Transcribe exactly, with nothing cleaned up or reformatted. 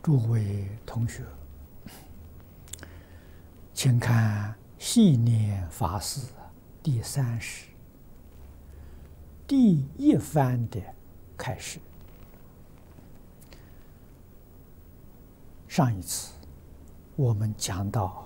诸位同学，请看系念法事第三十第一番的开始。上一次我们讲到